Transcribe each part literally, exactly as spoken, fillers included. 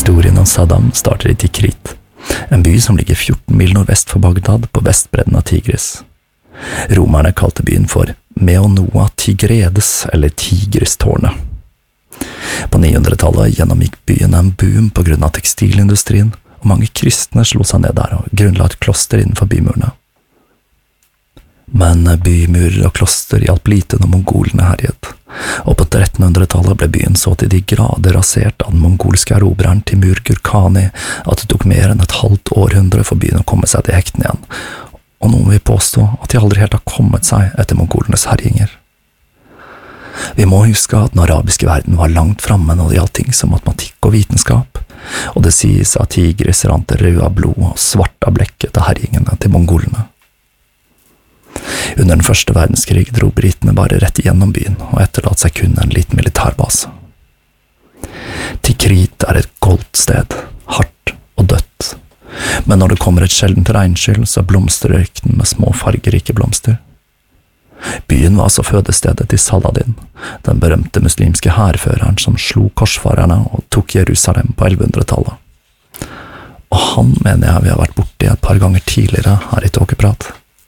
Historien om Saddam starter i Tikrit, en by som ligger fjorten mil nordvest for Bagdad på vestbredden av Tigris. Romerne kalte byen for Meonoa Tigredes, eller Tigristårnet. På nihundretallet gjennomgikk byen en boom på grunn av tekstilindustrien, og mange kristne slo seg ned der og grunnla et kloster innenfor bymurene. Men bymurer og kloster hjalp lite når mongolene herjet, og på trettenhundretallet ble byen så til de grader rasert av den mongolske erobreren Timur Gurkhani at det tok mer enn et halvt århundre for byen å komme seg til hektene igjen, og noen vil påstå at de aldri helt har kommet seg etter mongolenes herjinger. Vi må huske at den arabiske verden var langt framme når det gjaldt ting som matematikk og vitenskap, og det sies at Tigris rant rød av blod og svart av blekk etter herjingene til mongolene. Under den første verdenskrig dro britene bare rett igjennom byen og etterlatt seg kun en liten militærbase. Tikrit er et goldt sted, hardt og dødt, men når det kommer et sjeldent regnskyll, så blomstrer ørkenen med små fargerike blomster. Byen var altså fødestedet til Saladin, den berømte muslimske hærføreren som slo korsfarerne og tok Jerusalem på ellevehundretallet. Og han mener jeg vi har vært borte et par ganger tidligere her i Tåkeprat.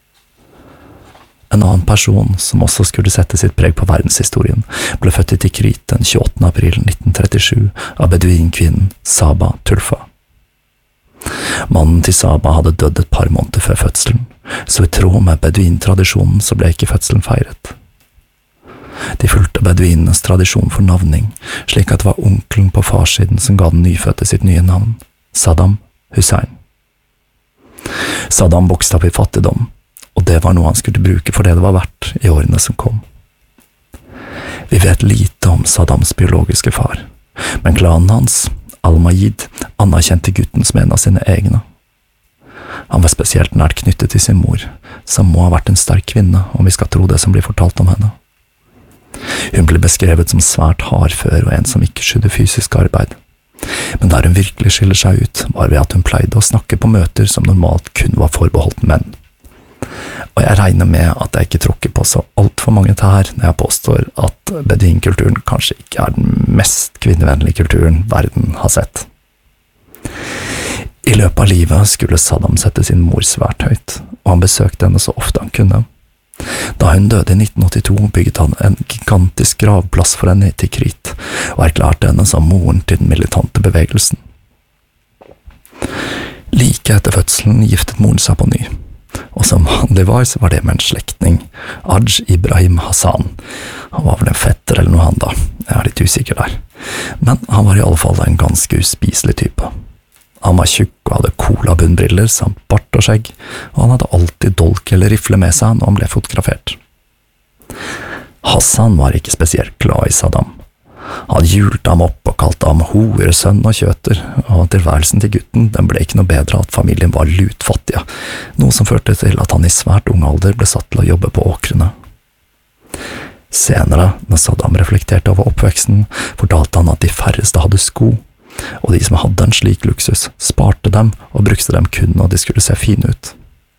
En annen person som også skulle sette sitt preg på verdenshistorien, ble født i Tikrit den tjueåttende april nitten trettisju av beduinkvinnen Saba Tulfa. Mannen til Saba hadde dødd et par måneder før fødselen, så i tråd med beduintradisjonen så ble ikke fødselen feiret. De fulgte beduinenes tradisjon for navning, slik at det var onkelen på farssiden som ga den nyfødte sitt nye navn, Saddam Hussein. Saddam vokste opp i fattigdom, og det var noe han skulle bruke for det det var verdt i årene som kom. Vi vet lite om Saddams biologiske far, men klanen hans, Al-Majid, anerkjente gutten som en av sine egne. Han var spesielt nært knyttet til sin mor, som må ha vært en sterk kvinne om vi skal tro det som blir fortalt om henne. Hun ble beskrevet som svært hardfør og en som ikke skydde fysisk arbeid. Men der hun virkelig skiller seg ut, var ved at hun pleide å snakke på møter som normalt kun var forbeholdt menn. Og jeg regner med at jeg ikke tråkker på så alt for mange tær når jeg påstår at beduinkulturen kanskje ikke er den mest kvinnevennlige kulturen verden har sett. I løpet av livet skulle Saddam sette sin mor svært høyt, og han besøkte henne så ofte han kunne. Da hun døde i nitten åttito bygget han en gigantisk gravplass for henne i Tikrit, og erklærte henne som moren til den militante bevegelsen. Like etter fødselen giftet moren seg på ny. Og som vanlig var, så var det med en slektning, Aj Ibrahim Hassan. Han var vel en fetter eller noe han da, jeg er litt usikker der. Men han var i alle fall en ganske uspiselig type. Han var tjukk og hadde cola-bunnbriller samt bart og skjegg, og han hadde alltid dolk eller rifle med seg når han ble fotografert. Hassan var ikke spesielt glad i Saddam. Han hjulte ham opp og kalte ham horesønn og kjøter, og tilværelsen til gutten den ble ikke noe bedre at familien var lutfattige, noe som førte til at han i svært ung alder ble satt til å jobbe på åkrene. Senere, når Saddam reflekterte over oppveksten, fortalte han at de færreste hadde sko, og de som hadde en slik luksus, sparte dem og brukte dem kun når de skulle se fine ut.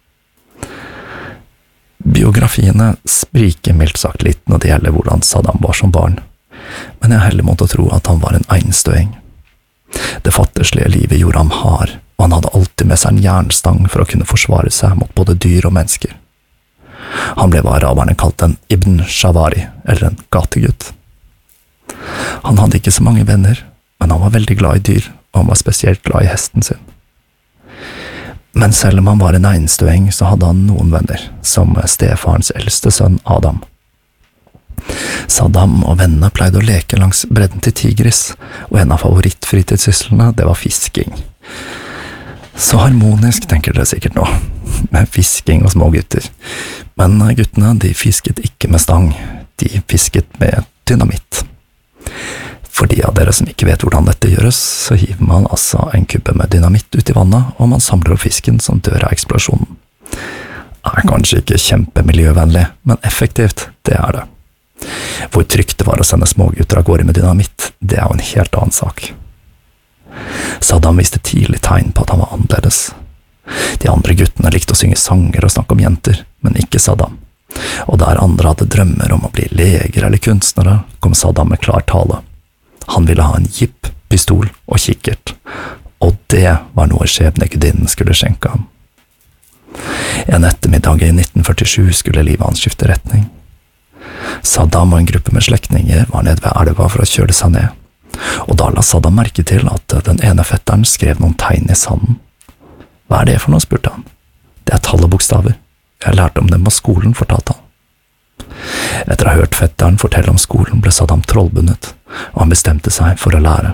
Biografiene spriker mildt sagt litt når det gjelder hvordan Saddam var som barn, men jeg heller måtte tro at han var en einstøing. Det fattigslige livet gjorde ham hard, og han hadde alltid med seg en jernstang for å kunne forsvare seg mot både dyr og mennesker. Han ble hva araberne kalt en Ibn Shavari, eller en gategutt. Han hadde ikke så mange venner, men han var veldig glad i dyr, og han var spesielt glad i hesten sin. Men selv om han var en einstøing, så hadde han noen venner, som stefarens eldste sønn Adam. Saddam og vennene pleide å leke langs bredden til Tigris, og en av favorittfritidssyslene, det var fisking. Så harmonisk, tenker dere sikkert nå, med fisking og små gutter. Men guttene, de fisket ikke med stang, de fisket med dynamitt. For de av dere som ikke vet hvordan dette gjøres, så hiver man altså en kubbe med dynamitt ut i vannet, og man samler opp fisken som dør av eksplosjonen. Det er kanskje ikke kjempemiljøvennlig, men effektivt, det er det. Hvor trygt det var å sende smågutter av gårde med dynamitt, det er jo en helt annen sak. Saddam viste tidlig tegn på at han var annerledes. De andre guttene likte å synge sanger og snakke om jenter, men ikke Saddam. Og der andre hadde drømmer om å bli leger eller kunstnere, kom Saddam med klar tale. Han ville ha en jeep, pistol og kikkert, og det var noe skjebnegudinnen skulle skjenke ham. En ettermiddag i nitten førtisju skulle livet hans skifte retning. Saddam og en gruppe med slektninger var nede ved elva for å kjøle seg ned, og da la Saddam merke til at den ene fetteren skrev noen tegn i sanden. Hva er det for noe, spurte han. Det er tallebokstaver. Jeg lærte om dem på skolen, fortalte han. Etter å ha hørt fetteren fortelle om skolen ble Saddam trollbundet, og han bestemte seg for å lære.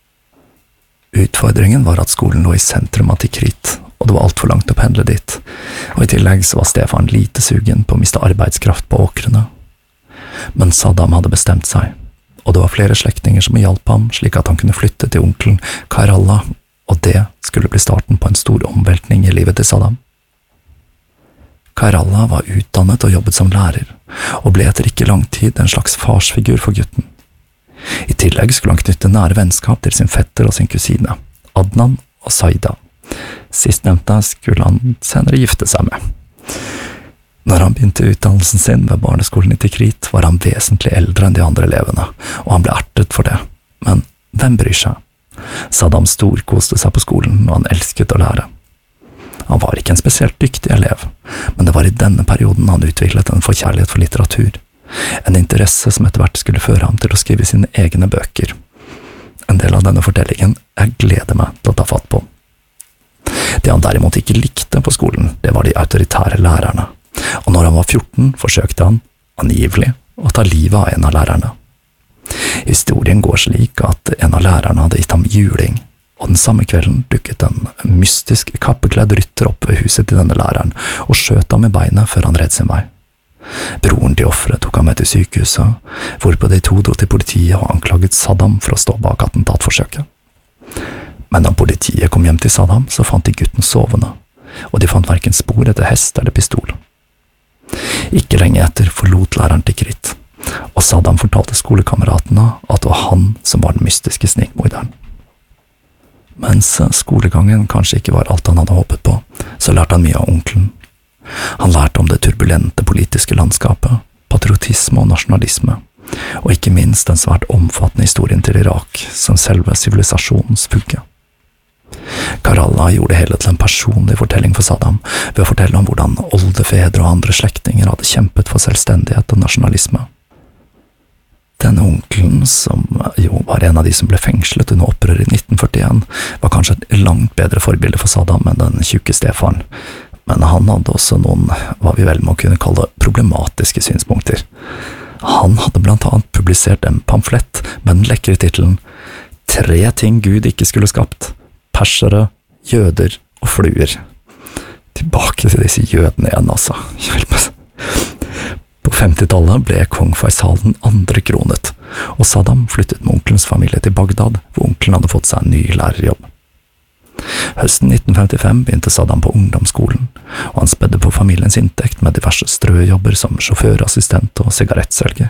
Utfordringen var at skolen lå i sentrum av Tikrit, og det var alt for langt å pendle dit, og i tillegg så var Stefan lite sugen på å miste arbeidskraft på åkrene. Men Saddam hadde bestemt seg, og det var flere slektninger som hjalp ham slik at han kunne flytte til onkelen Kairallah, og det skulle bli starten på en stor omveltning i livet til Saddam. Kairallah var utdannet og jobbet som lærer, og ble etter ikke lang tid en slags farsfigur for gutten. I tillegg skulle han knytte nære vennskap til sin fetter og sin kusine, Adnan og Saida. Sistnevnte skulle han senere gifte seg med. Når han begynte utdannelsen sin ved barneskolen i Tikrit, var han vesentlig eldre enn de andre elevene, og han ble ertet for det. Men hvem bryr seg? Saddam storkoste seg på skolen, og han elsket å lære. Han var ikke en spesielt dyktig elev, men det var i denne perioden han utviklet en forkjærlighet for litteratur, en interesse som etter hvert skulle føre ham til å skrive sine egne bøker. En del av denne fortellingen jeg gleder meg til å ta fatt på. Det han derimot ikke likte på skolen, det var de autoritære lærerne, og når han var fjorten forsøkte han, angivelig, å ta livet av en av lærerne. Historien går slik at en av lærerne hadde gitt ham juling, og den samme kvelden dukket en mystisk kappekledd rytter opp ved huset til denne læreren og skjøt ham i beinet før han redde sin vei. Broren til offeret tok ham med til sykehuset, hvorpå de to dro til politiet og anklaget Saddam for å stå bak attentatforsøket. Men da politiet kom hjem til Saddam, så fant de gutten sovende, og de fant hverken spor etter hest eller pistol. Ikke lenge etter forlot læreren Tikrit, og Saddam fortalte skolekameratene at det var han som var den mystiske snikmorderen. Mens skolegangen kanskje ikke var alt han hadde håpet på, så lærte han mye av onkelen. Han lærte om det turbulente politiske landskapet, patriotisme og nasjonalisme, og ikke minst den svært omfattende historien til Irak som selve sivilisasjonens vugge. Kairallah gjorde hele til en personlig fortelling for Saddam ved å fortelle om hvordan oldefedre og andre slektninger hadde kjempet for selvstendighet og nasjonalisme. Denne onkelen, som jo var en av de som ble fengslet under opprøret i nitten førtien, var kanskje et langt bedre forbilde for Saddam enn den tjukke Stefan, men han hadde også noen, hva vi vel må kunne kalle problematiske synspunkter. Han hadde blant annet publisert en pamflett med den lekre titelen «Tre ting Gud ikke skulle skapt, persere, jøder og fluer». Tilbake til disse jødene igjen, altså. Hjelp meg. På femtitallet ble kong Faisal den andre kronet, og Saddam flyttet med onkelens familie til Bagdad, hvor onkelen hadde fått seg en ny lærerjobb. Høsten nitten femtifem begynte Saddam på ungdomsskolen, og han spedde på familiens inntekt med diverse strøjobber som sjåførassistent og sigarettselger.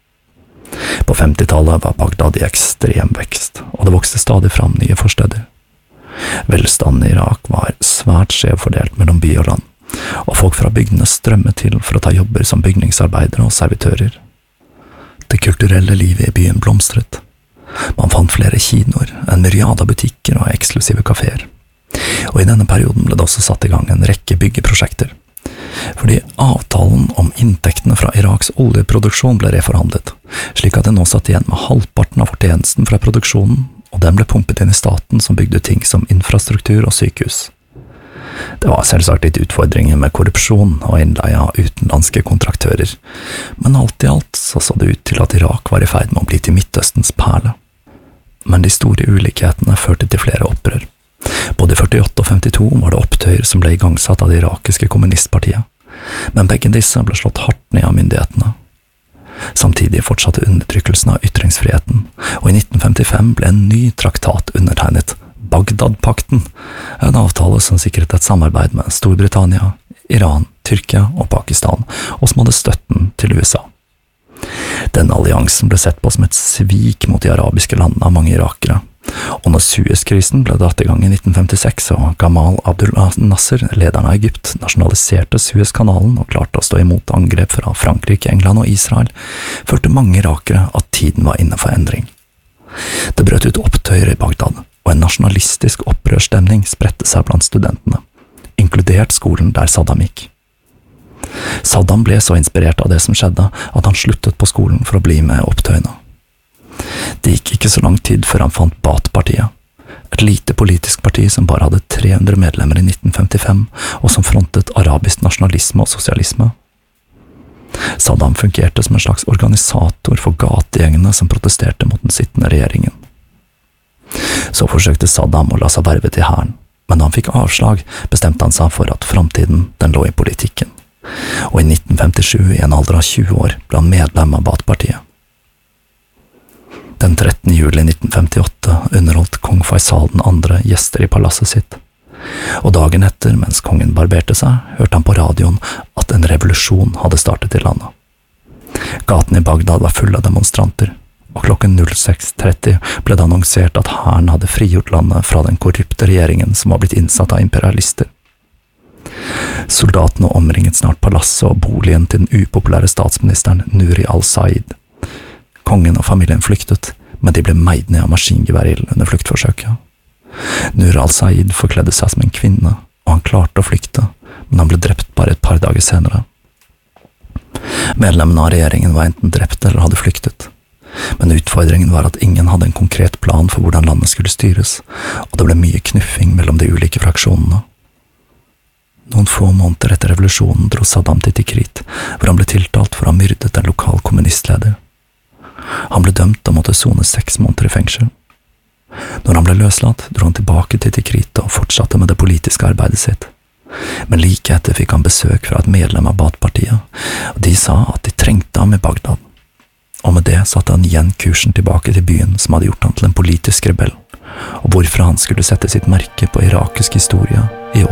På femtitallet var Bagdad i ekstrem vekst, og det vokste stadig fram nye forsteder. Velstanden i Irak var svært skjevfordelt mellom by og land, og folk fra bygdene strømmet til for å ta jobber som bygningsarbeidere og servitører. Det kulturelle livet i byen blomstret. Man fant flere kinoer, en myriade av butikker og eksklusive kaféer. Og i denne perioden ble det også satt i gang en rekke byggeprosjekter. Fordi avtalen om inntektene fra Iraks oljeproduksjon ble reforhandlet, slik at det nå satt igjen med halvparten av fortjenesten fra produksjonen, og den ble pumpet inn i staten som bygde ting som infrastruktur og sykehus. Det var selvsagt litt utfordringer med korrupsjon og innleie av utenlandske kontraktører, men alt i alt så så det ut til at Irak var i ferd med å bli til Midtøstens perle. Men de store ulikhetene førte til flere opprør. Både i førtiåtte og femtito var det opptøyer som ble igangsatt av det irakiske kommunistpartiet, men begge disse ble slått hardt ned av myndighetene. Samtidig fortsatte undertrykkelsen av ytringsfriheten, og i nitten femtifem ble en ny traktat undertegnet, Bagdad-pakten, en avtale som sikret et samarbeid med Storbritannia, Iran, Tyrkia og Pakistan, og som hadde støtten til U S A. Denne alliansen ble sett på som et svik mot de arabiske landene av mange irakere, og når Suezkrisen ble dratt i gang i nitten femtiseks og Gamal Abdul Nasser, lederen av Egypt, nasjonaliserte Suezkanalen og klarte å stå imot angrep fra Frankrike, England og Israel, følte mange irakere at tiden var inne for endring. Det brøt ut opptøyer i Bagdad, og og en nasjonalistisk opprørsstemning spredte seg blant studentene, inkludert skolen der Saddam gikk. Saddam ble så inspirert av det som skjedde, at han sluttet på skolen for å bli med opptøyene. Det gikk ikke så lang tid før han fant Baath-partiet, et lite politisk parti som bare hadde tre hundre medlemmer i nitten femtifem, og som frontet arabisk nasjonalisme og sosialisme. Saddam fungerte som en slags organisator for gategjengene som protesterte mot den sittende regjeringen. Så forsøkte Saddam å la seg verve til hæren, men da han fikk avslag, bestemte han seg for at framtiden den lå i politikken, og i nitten femtisju, i en alder av tjue år, ble han medlem av Baath-partiet. Den trettende juli nitten femtiåtte underholdt kong Faisal den andre gjester i palasset sitt, og dagen etter, mens kongen barberte seg, hørte han på radioen at en revolusjon hadde startet i landet. Gaten i Bagdad var full av demonstranter, og klokken null seks tretti ble det annonsert at hæren hadde frigjort landet fra den korrupte regjeringen som var blitt innsatt av imperialister. Soldatene omringet snart palasset og boligen til den upopulære statsministeren Nuri al-Said. Kongen og familien flyktet, men de ble meid ned av maskingeværild under fluktforsøket. Nur al-Said forkledde seg som en kvinne, og han klarte å flykte, men han ble drept bare et par dager senere. Medlemmene av regjeringen var enten drept eller hadde flyktet, men utfordringen var at ingen hadde en konkret plan for hvordan landet skulle styres, og det ble mye knuffing mellom de ulike fraksjonene. Noen få måneder etter revolusjonen dro Saddam til Tikrit, hvor han ble tiltalt for å ha myrdet en lokal kommunistleder. Han ble dømt og måtte sone seks måneder i fengsel. Når han ble løslatt, dro han tilbake til Tikrit og fortsatte med det politiske arbeidet sitt. Men like etter fikk han besøk fra et medlem av Baath-partiet, og de sa at de trengte ham i Bagdad. Og med det satte han igjen kursen tilbake til byen som hadde gjort han til en politisk rebell, og hvorfra han skulle sette sitt merke på irakisk historie i